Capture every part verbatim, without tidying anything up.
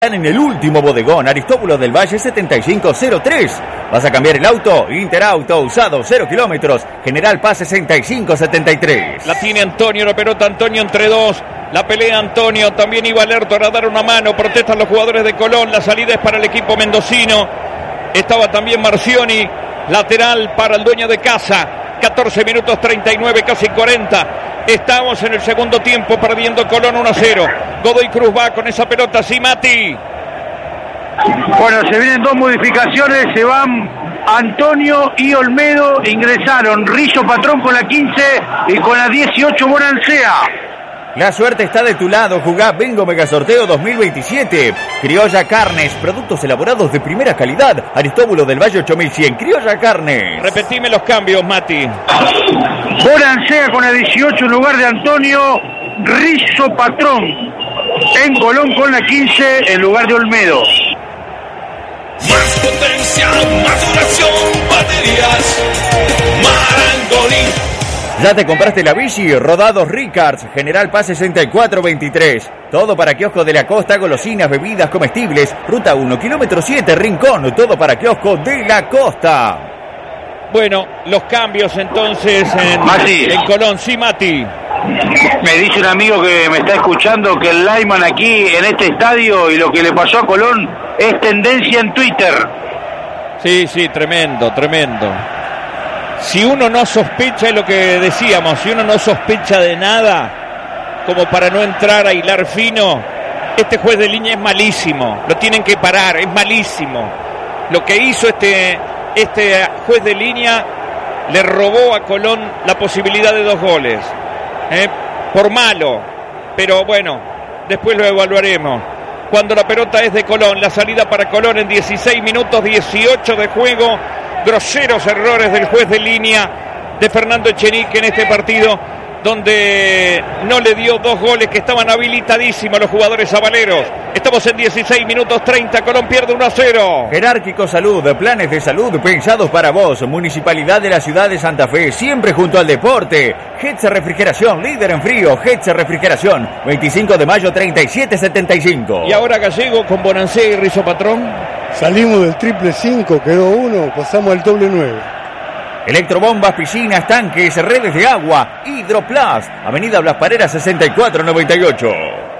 En el último bodegón, Aristóbulo del Valle setenta y cinco cero tres. ¿Vas a cambiar el auto? Interauto, usado, cero kilómetros. General Paz sesenta y cinco setenta y tres. La tiene Antonio, la pelota Antonio entre dos. La pelea Antonio, también iba alerta a dar una mano. Protestan los jugadores de Colón. La salida es para el equipo mendocino. Estaba también Marcioni, lateral para el dueño de casa. catorce minutos treinta y nueve, casi cuarenta. Estamos en el segundo tiempo perdiendo Colón uno a cero. Godoy Cruz va con esa pelota, sí, Mati. Bueno, se vienen dos modificaciones, se van Antonio y Olmedo, ingresaron Rizzo Patrón con la quince y con la dieciocho Bonancea. La suerte está de tu lado, jugá Bingo Mega Sorteo dos mil veintisiete. Criolla Carnes, productos elaborados de primera calidad. Aristóbulo del Valle ocho mil cien, Criolla Carnes. Repetime los cambios, Mati. Bonancea con la dieciocho en lugar de Antonio, Rizzo Patrón en Colón con la quince en lugar de Olmedo. Más potencia, más duración, baterías, Marangoni. ¿Ya te compraste la bici? Rodados Ricards, General Paz sesenta y cuatro veintitrés. Todo para kiosco de la costa, golosinas, bebidas, comestibles. Ruta uno, kilómetro siete, Rincón. Todo para kiosco de la costa. Bueno, los cambios entonces en, Mati. en Colón. Sí, Mati. Me dice un amigo que me está escuchando que el Lyman aquí en este estadio y lo que le pasó a Colón es tendencia en Twitter. Sí, sí, tremendo, tremendo. Si uno no sospecha, es lo que decíamos, si uno no sospecha de nada, como para no entrar a hilar fino, este juez de línea es malísimo, lo tienen que parar, es malísimo. Lo que hizo este, este juez de línea le robó a Colón la posibilidad de dos goles, ¿eh? Por malo, pero bueno, después lo evaluaremos. Cuando la pelota es de Colón, la salida para Colón en dieciséis minutos, dieciocho de juego. Groseros errores del juez de línea de Fernando Echenique en este partido, donde no le dio dos goles que estaban habilitadísimos los jugadores sabaleros. Estamos en dieciséis minutos treinta, Colón pierde uno a cero. Jerárquico Salud, planes de salud pensados para vos. Municipalidad de la ciudad de Santa Fe, siempre junto al deporte. Hetz Refrigeración, líder en frío. Hetz Refrigeración, veinticinco de mayo treinta y siete setenta y cinco. Y ahora Gallego con Bonancea y Rizzo Patrón. Salimos del triple cinco, quedó uno, pasamos al doble nueve. Electrobombas, piscinas, tanques, redes de agua, Hidroplast, Avenida Blas Pareras sesenta y cuatro noventa y ocho.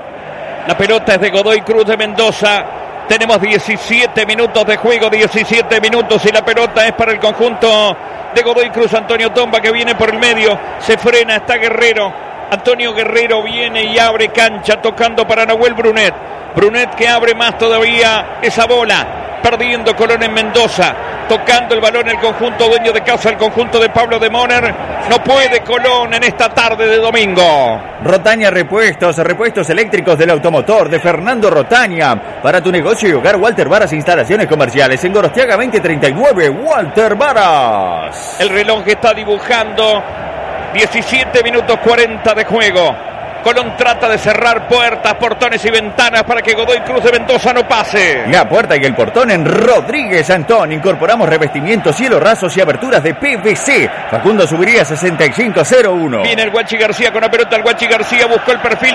La pelota es de Godoy Cruz de Mendoza. Tenemos diecisiete minutos de juego, diecisiete minutos y la pelota es para el conjunto de Godoy Cruz. Antonio Tomba que viene por el medio, se frena, está Guerrero. Antonio Guerrero viene y abre cancha tocando para Nahuel Brunet. Brunet que abre más todavía esa bola. Perdiendo Colón en Mendoza, tocando el balón el conjunto dueño de casa, el conjunto de Pablo de Moner. No puede Colón en esta tarde de domingo. Rotaña Repuestos, repuestos eléctricos del automotor de Fernando Rotaña. Para tu negocio y hogar, Walter Varas Instalaciones Comerciales en Gorostiaga veinte treinta y nueve, Walter Varas. El reloj está dibujando diecisiete minutos cuarenta de juego. Colón trata de cerrar puertas, portones y ventanas para que Godoy Cruz de Mendoza no pase. La puerta y el portón en Rodríguez Antón. Incorporamos revestimientos, cielos rasos y aberturas de P V C. Facundo Subiría sesenta y cinco cero uno. Viene el Guachi García con la pelota. El Guachi García buscó el perfil,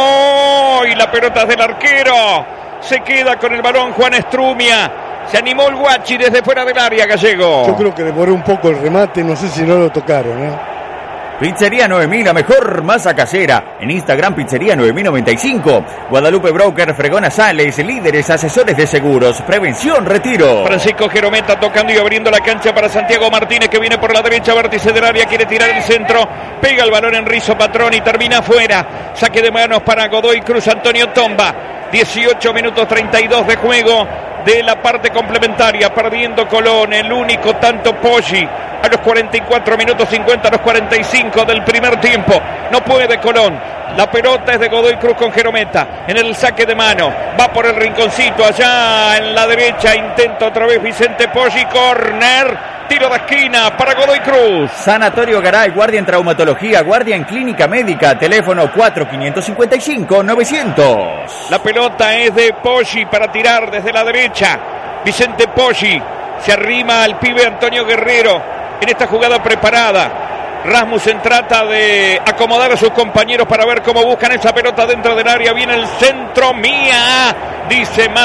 tiró y la pelota es del arquero. Se queda con el balón Juan Estrumia. Se animó el Guachi desde fuera del área, Gallego. Yo creo que demoró un poco el remate, no sé si no lo tocaron, ¿eh? Pizzería nueve mil, la mejor masa casera. En Instagram, Pizzería nueve mil noventa y cinco. Guadalupe Broker, Fregona Sales, líderes, asesores de seguros, prevención, retiro. Francisco Jerometa tocando y abriendo la cancha para Santiago Martínez, que viene por la derecha, vértice del área, quiere tirar el centro. Pega el balón en Rizzo Patrón y termina afuera. Saque de manos para Godoy Cruz, Antonio Tomba. dieciocho minutos treinta y dos de juego de la parte complementaria. Perdiendo Colón, el único tanto Poggi. A los cuarenta y cuatro minutos cincuenta, a los cuarenta y cinco del primer tiempo. No puede Colón. La pelota es de Godoy Cruz con Jerometa. En el saque de mano. Va por el rinconcito. Allá en la derecha. Intenta otra vez Vicente Poggi. Corner. Tiro de esquina para Godoy Cruz. Sanatorio Garay. Guardia en traumatología. Guardia en clínica médica. Teléfono cuatro cinco cinco cinco novecientos. La pelota es de Poggi para tirar desde la derecha. Vicente Poggi. Se arrima al pibe Antonio Guerrero. En esta jugada preparada, Rasmussen trata de acomodar a sus compañeros para ver cómo buscan esa pelota dentro del área. Viene el centro, Mía. dice